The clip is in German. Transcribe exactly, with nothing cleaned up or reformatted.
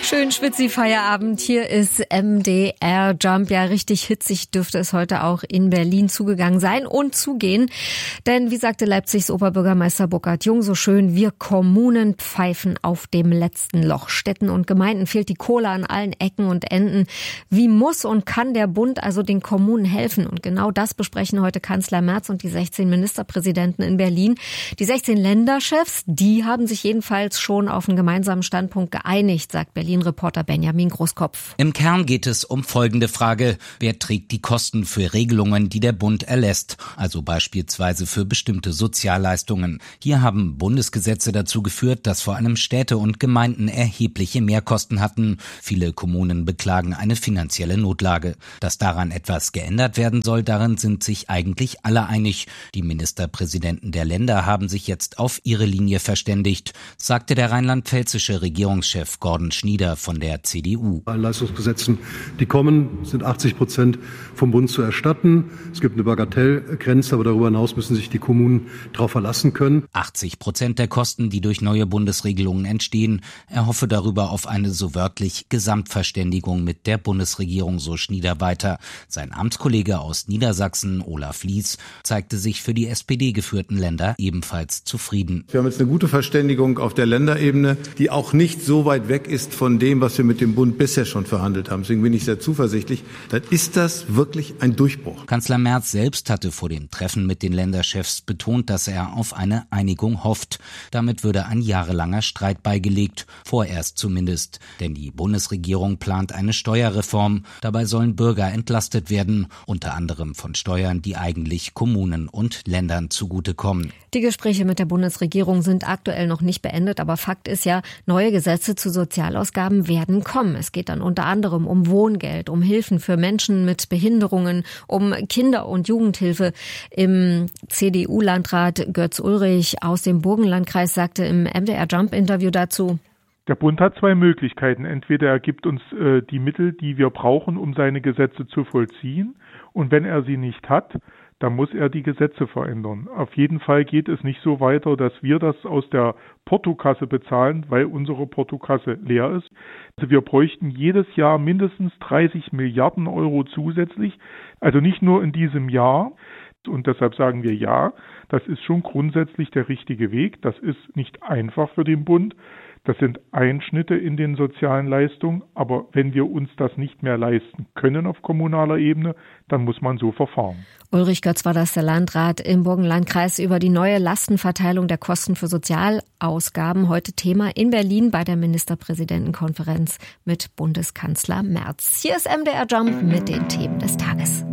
Schön schwitzig Feierabend. Hier ist M D R Jump. Ja, richtig hitzig dürfte es heute auch in Berlin zugegangen sein und zugehen. Denn wie sagte Leipzigs Oberbürgermeister Burkhard Jung so schön, wir Kommunen pfeifen auf dem letzten Loch. Städten und Gemeinden fehlt die Kohle an allen Ecken und Enden. Wie muss und kann der Bund also den Kommunen helfen? Und genau das besprechen heute Kanzler Merz und die sechzehn Ministerpräsidenten in Berlin. Die sechzehn Länderchefs, die haben sich jedenfalls schon auf einen gemeinsamen Standpunkt geeinigt, sagt Berlin-Reporter Benjamin Großkopf. Im Kern geht es um folgende Frage. Wer trägt die Kosten für Regelungen, die der Bund erlässt? Also beispielsweise für bestimmte Sozialleistungen. Hier haben Bundesgesetze dazu geführt, dass vor allem Städte und Gemeinden erhebliche Mehrkosten hatten. Viele Kommunen beklagen eine finanzielle Notlage. Dass daran etwas geändert werden soll, darin sind sich eigentlich alle einig. Die Ministerpräsidenten der Länder haben sich jetzt auf ihre Linie verständigt, sagte der rheinland-pfälzische Regierungschef Gordon Schnieder von der C D U. Bei Leistungsgesetzen, die kommen, sind achtzig Prozent vom Bund zu erstatten. Es gibt eine Bagatellgrenze, aber darüber hinaus müssen sich die Kommunen darauf verlassen können. achtzig Prozent der Kosten, die durch neue Bundesregelungen entstehen, er hoffe darüber auf eine so wörtlich Gesamtverständigung mit der Bundesregierung, so Schnieder weiter. Sein Amtskollege aus Niedersachsen, Olaf Lies, zeigte sich für die S P D-geführten Länder ebenfalls zufrieden. Wir haben jetzt eine gute Verständigung auf der Länderebene, die auch nicht so weit weg ist von dem, was wir mit dem Bund bisher schon verhandelt haben. Deswegen bin ich sehr zuversichtlich. Dann ist das wirklich ein Durchbruch. Kanzler Merz selbst hatte vor dem Treffen mit den Länderchefs betont, dass er auf eine Einigung hofft. Damit würde ein jahrelanger Streit beigelegt, vorerst zumindest. Denn die Bundesregierung plant eine Steuerreform. Dabei sollen Bürger entlastet werden, unter anderem von Steuern, die eigentlich Kommunen und Ländern zugutekommen. Die Gespräche mit der Bundesregierung sind aktuell noch nicht beendet, aber Fakt ist ja, neue Gesetze zu Sozialausgaben werden kommen. Es geht dann unter anderem um Wohngeld, um Hilfen für Menschen mit Behinderungen, um Kinder- und Jugendhilfe. Im C D U-Landrat Götz Ulrich aus dem Burgenlandkreis sagte im M D R Jump-Interview dazu: Der Bund hat zwei Möglichkeiten. Entweder er gibt uns äh, die Mittel, die wir brauchen, um seine Gesetze zu vollziehen. Und wenn er sie nicht hat, dann muss er die Gesetze verändern. Auf jeden Fall geht es nicht so weiter, dass wir das aus der Portokasse bezahlen, weil unsere Portokasse leer ist. Also wir bräuchten jedes Jahr mindestens dreißig Milliarden Euro zusätzlich, also nicht nur in diesem Jahr. Und deshalb sagen wir ja, das ist schon grundsätzlich der richtige Weg. Das ist nicht einfach für den Bund. Das sind Einschnitte in den sozialen Leistungen, aber wenn wir uns das nicht mehr leisten können auf kommunaler Ebene, dann muss man so verfahren. Ulrich Götz war das, der Landrat im Burgenlandkreis, über die neue Lastenverteilung der Kosten für Sozialausgaben. Heute Thema in Berlin bei der Ministerpräsidentenkonferenz mit Bundeskanzler Merz. Hier ist M D R Jump mit den Themen des Tages.